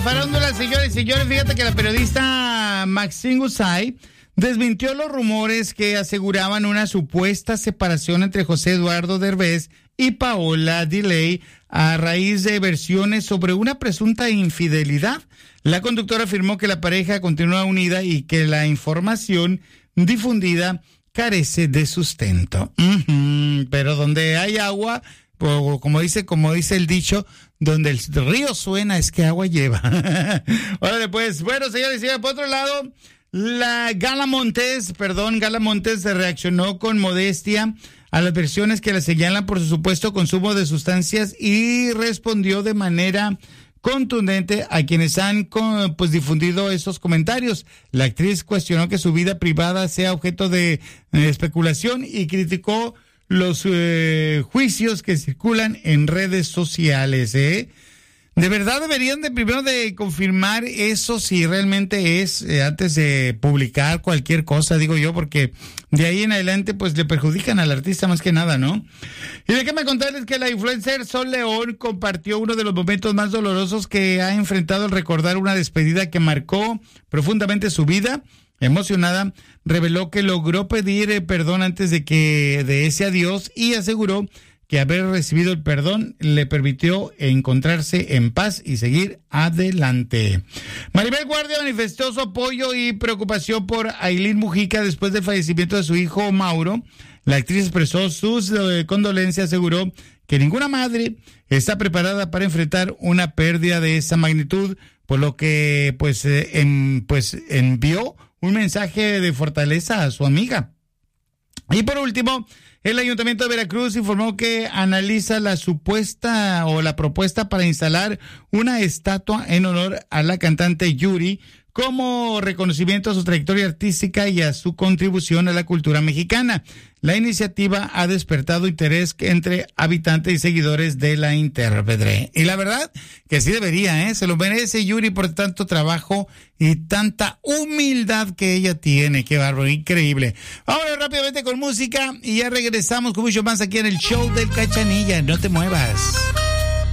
farándula, señores y señores, fíjate que la periodista Maxine Gusay desmintió los rumores que aseguraban una supuesta separación entre José Eduardo Derbez y Paola Delay a raíz de versiones sobre una presunta infidelidad. La conductora afirmó que la pareja continúa unida y que la información difundida carece de sustento. Pero donde hay agua, como dice el dicho, donde el río suena es que agua lleva. Órale, pues, bueno, señores y señores, por otro lado, Gala Montes se reaccionó con modestia a las versiones que la señalan por su supuesto consumo de sustancias y respondió de manera contundente a quienes han difundido esos comentarios. La actriz cuestionó que su vida privada sea objeto de especulación y criticó los juicios que circulan en redes sociales. De verdad deberían primero de confirmar eso si realmente es antes de publicar cualquier cosa, digo yo, porque de ahí en adelante pues le perjudican al artista más que nada, ¿no? Y déjenme contarles que la influencer Sol León compartió uno de los momentos más dolorosos que ha enfrentado al recordar una despedida que marcó profundamente su vida. Emocionada, reveló que logró pedir perdón antes de ese adiós y aseguró que haber recibido el perdón le permitió encontrarse en paz y seguir adelante. Maribel Guardia manifestó su apoyo y preocupación por Ailín Mujica después del fallecimiento de su hijo Mauro. La actriz expresó sus condolencias, aseguró que ninguna madre está preparada para enfrentar una pérdida de esa magnitud, por lo que envió un mensaje de fortaleza a su amiga. Y por último, el Ayuntamiento de Veracruz informó que analiza la propuesta para instalar una estatua en honor a la cantante Yuri como reconocimiento a su trayectoria artística y a su contribución a la cultura mexicana. La iniciativa ha despertado interés entre habitantes y seguidores de la intérprete. Y la verdad que sí debería, se lo merece Yuri por tanto trabajo y tanta humildad que ella tiene. Qué bárbaro, increíble. Vamos rápidamente con música y ya regresamos con mucho más aquí en el show del Cachanilla. No te muevas.